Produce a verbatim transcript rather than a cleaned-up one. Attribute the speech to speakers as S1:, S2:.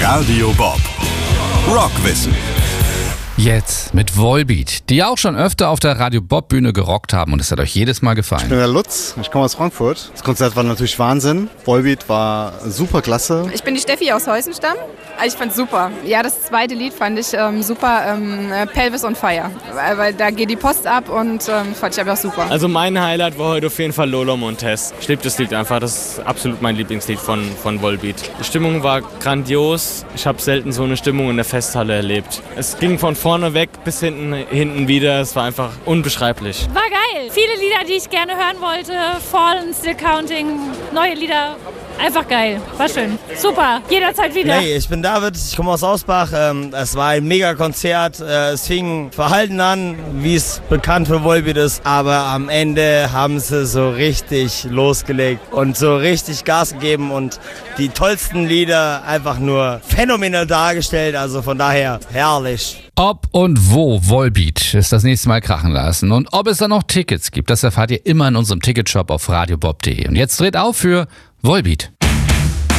S1: Radio Bob. Rockwissen.
S2: Jetzt mit Volbeat, die auch schon öfter auf der Radio Bob Bühne gerockt haben und es hat euch jedes Mal
S3: Ich bin
S2: gefallen.
S3: der Lutz, ich komme aus Frankfurt. Das Konzert war natürlich Wahnsinn. Volbeat war super klasse.
S4: Ich bin die Steffi aus Heusenstamm. Ich fand's super. Ja, das zweite Lied fand ich ähm, super, ähm, Pelvis on Fire. Weil, weil da geht die Post ab und ähm, fand ich einfach super.
S5: Also mein Highlight war heute auf jeden Fall Lolo Montes. Ich liebe das Lied einfach, das ist absolut mein Lieblingslied von, von Volbeat. Die Stimmung war grandios. Ich habe selten so eine Stimmung in der Festhalle erlebt. Es ging von vorne weg bis hinten, hinten wieder. Es war einfach unbeschreiblich.
S6: War geil. Viele Lieder, die ich gerne hören wollte. Fallen, Still Counting, neue Lieder. Einfach geil. War schön. Super. Jederzeit wieder.
S7: Hey, ich bin David, ich komme aus Ausbach. Ähm, es war ein Mega-Konzert. Äh, es fing verhalten an, wie es bekannt für Volbeat ist. Aber am Ende haben sie so richtig losgelegt und so richtig Gas gegeben und die tollsten Lieder einfach nur phänomenal dargestellt. Also von daher herrlich.
S2: Ob und wo Volbeat es das nächste Mal krachen lassen und ob es da noch Tickets gibt, das erfahrt ihr immer in unserem Ticketshop auf radiobob punkt de. Und jetzt dreht auf für Volbeat.